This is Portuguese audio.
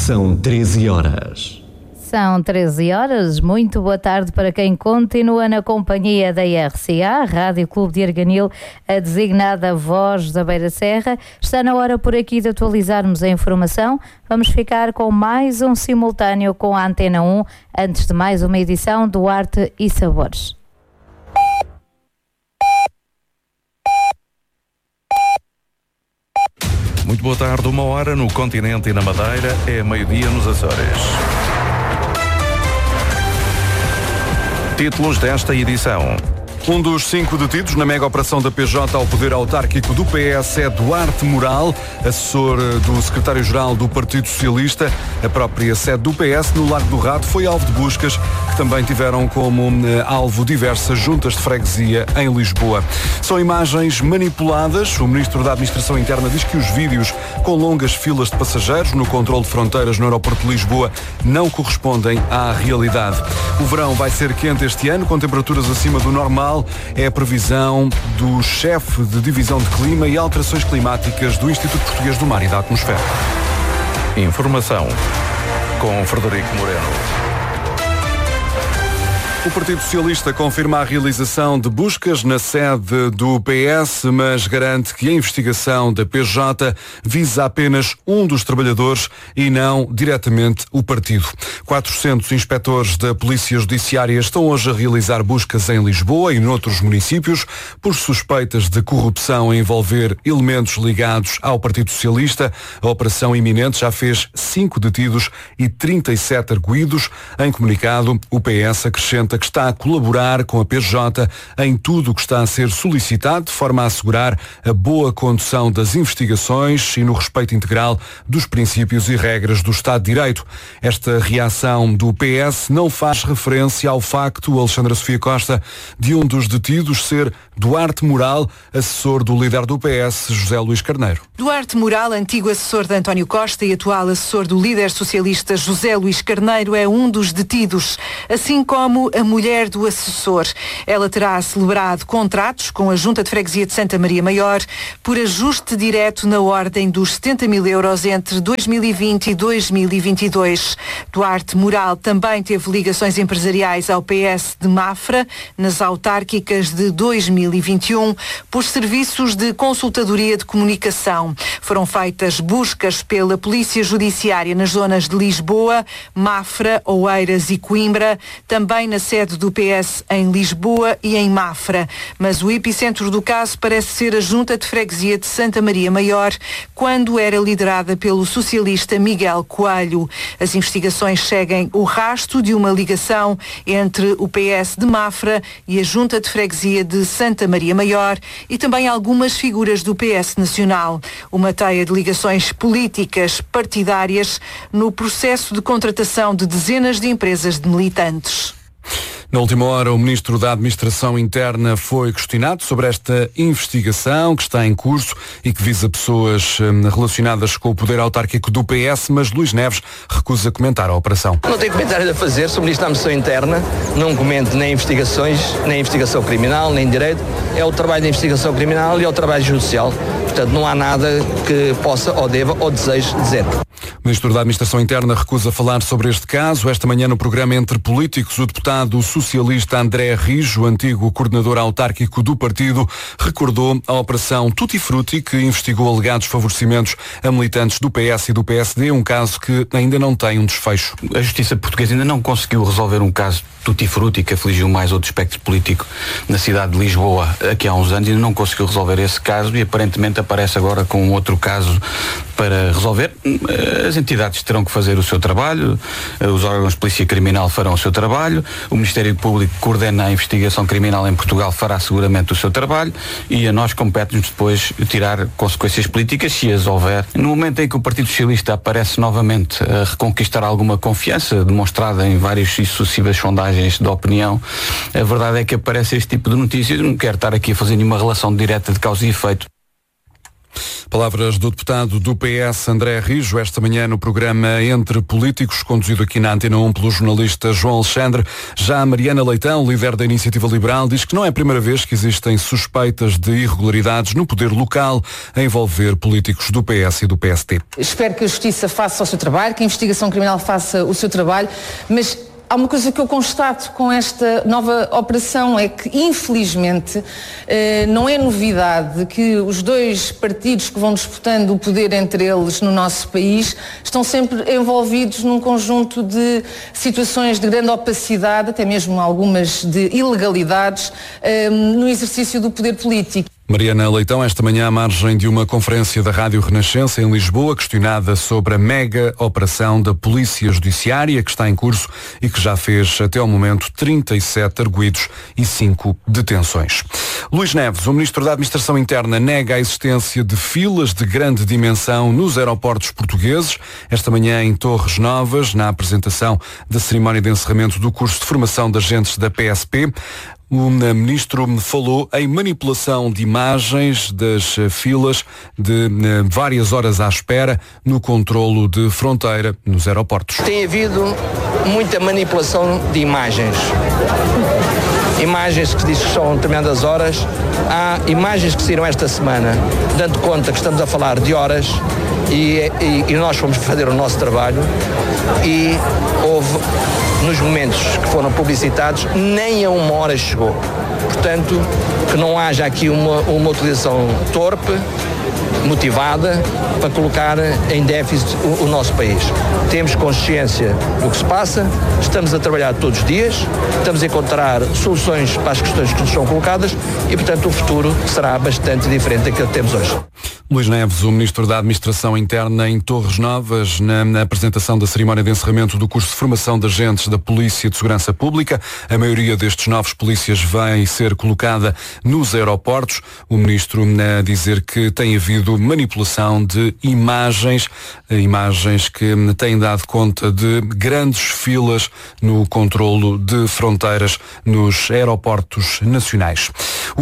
São 13 horas. São 13 horas, muito boa tarde para quem continua na companhia da RCA, Rádio Clube de Arganil, a designada Voz da Beira Serra. Está na hora por aqui de atualizarmos a informação. Vamos ficar com mais um simultâneo com a Antena 1, antes de mais uma edição do Arte e Sabores. Muito boa tarde, 1h no continente e na Madeira, é meio-dia nos Açores. Títulos desta edição. Um dos 5 detidos na mega operação da PJ ao poder autárquico do PS é Duarte Moral, assessor do secretário-geral do Partido Socialista. A própria sede do PS, no Largo do Rato, foi alvo de buscas que também tiveram como alvo diversas juntas de freguesia em Lisboa. São imagens manipuladas. O ministro da Administração Interna diz que os vídeos com longas filas de passageiros no controle de fronteiras no aeroporto de Lisboa não correspondem à realidade. O verão vai ser quente este ano, com temperaturas acima do normal. É a previsão do chefe de divisão de clima e alterações climáticas do Instituto Português do Mar e da Atmosfera. Informação com Frederico Moreno. O Partido Socialista confirma a realização de buscas na sede do PS, mas garante que a investigação da PJ visa apenas um dos trabalhadores e não diretamente o partido. 400 inspectores da Polícia Judiciária estão hoje a realizar buscas em Lisboa e noutros municípios por suspeitas de corrupção a envolver elementos ligados ao Partido Socialista. A operação iminente já fez 5 detidos e 37 arguidos. Em comunicado, o PS acrescenta que está a colaborar com a PJ em tudo o que está a ser solicitado, de forma a assegurar a boa condução das investigações e no respeito integral dos princípios e regras do Estado de Direito. Esta reação do PS não faz referência ao facto, Alexandra Sofia Costa, de um dos detidos ser Duarte Moral, assessor do líder do PS, José Luís Carneiro. Duarte Moral, antigo assessor de António Costa e atual assessor do líder socialista José Luís Carneiro, é um dos detidos, assim como a mulher do assessor. Ela terá celebrado contratos com a Junta de Freguesia de Santa Maria Maior por ajuste direto na ordem dos 70 mil euros entre 2020 e 2022. Duarte Moral também teve ligações empresariais ao PS de Mafra nas autárquicas de 2021 por serviços de consultadoria de comunicação. Foram feitas buscas pela Polícia Judiciária nas zonas de Lisboa, Mafra, Oeiras e Coimbra, também na sede do PS em Lisboa e em Mafra. Mas o epicentro do caso parece ser a Junta de Freguesia de Santa Maria Maior, quando era liderada pelo socialista Miguel Coelho. As investigações seguem o rastro de uma ligação entre o PS de Mafra e a Junta de Freguesia de Santa Maria Maior e também algumas figuras do PS Nacional. Uma teia de ligações políticas partidárias no processo de contratação de dezenas de empresas de militantes. Na última hora, o Ministro da Administração Interna foi questionado sobre esta investigação que está em curso e que visa pessoas relacionadas com o poder autárquico do PS, mas Luís Neves recusa comentar a operação. Não tenho comentários a fazer, sou Ministro da Administração Interna, não comento nem investigações, nem investigação criminal, nem direito. É o trabalho da investigação criminal e é o trabalho judicial. Portanto, não há nada que possa, ou deva, ou deseje dizer. O Ministro da Administração Interna recusa falar sobre este caso. Esta manhã, no programa Entre Políticos, o deputado socialista André Rijo, antigo coordenador autárquico do partido, recordou a operação Tutti Frutti, que investigou alegados favorecimentos a militantes do PS e do PSD, um caso que ainda não tem um desfecho. A Justiça Portuguesa ainda não conseguiu resolver um caso Tutti Frutti que afligiu mais outro espectro político na cidade de Lisboa aqui há uns anos, ainda não conseguiu resolver esse caso e aparentemente aparece agora com um outro caso para resolver. As entidades terão que fazer o seu trabalho, os órgãos de polícia criminal farão o seu trabalho, o Ministério Público que coordena a investigação criminal em Portugal fará seguramente o seu trabalho e a nós compete-nos depois tirar consequências políticas, se as houver. No momento em que o Partido Socialista aparece novamente a reconquistar alguma confiança, demonstrada em várias e sucessivas sondagens de opinião, a verdade é que aparece este tipo de notícias. Não quero estar aqui a fazer nenhuma relação direta de causa e efeito. Palavras do deputado do PS, André Rijo, esta manhã no programa Entre Políticos, conduzido aqui na Antena 1 pelo jornalista João Alexandre. Já a Mariana Leitão, líder da Iniciativa Liberal, diz que não é a primeira vez que existem suspeitas de irregularidades no poder local a envolver políticos do PS e do PST. Espero que a Justiça faça o seu trabalho, que a investigação criminal faça o seu trabalho, mas há uma coisa que eu constato com esta nova operação, é que, infelizmente, não é novidade que os dois partidos que vão disputando o poder entre eles no nosso país estão sempre envolvidos num conjunto de situações de grande opacidade, até mesmo algumas de ilegalidades, no exercício do poder político. Mariana Leitão, esta manhã à margem de uma conferência da Rádio Renascença em Lisboa, questionada sobre a mega operação da Polícia Judiciária que está em curso e que já fez até ao momento 37 arguidos e 5 detenções. Luís Neves, o Ministro da Administração Interna, nega a existência de filas de grande dimensão nos aeroportos portugueses. Esta manhã em Torres Novas, na apresentação da cerimónia de encerramento do curso de formação de agentes da PSP, o Ministro falou em manipulação de imagens das filas de várias horas à espera no controlo de fronteira nos aeroportos. Tem havido muita manipulação de imagens. Imagens que diz que são determinadas horas. Há imagens que saíram esta semana, dando conta que estamos a falar de horas e nós fomos fazer o nosso trabalho e houve, nos momentos que foram publicitados, nem a 1 hora chegou. Portanto, que não haja aqui uma utilização torpe, motivada, para colocar em déficit o nosso país. Temos consciência do que se passa, estamos a trabalhar todos os dias, estamos a encontrar soluções para as questões que nos são colocadas e, portanto, o futuro será bastante diferente daquilo que temos hoje. Luís Neves, o Ministro da Administração Interna em Torres Novas, na apresentação da cerimónia de encerramento do curso de formação de agentes da Polícia de Segurança Pública. A maioria destes novos polícias vai ser colocada nos aeroportos. O Ministro a dizer que tem havido manipulação de imagens que têm dado conta de grandes filas no controlo de fronteiras nos aeroportos nacionais.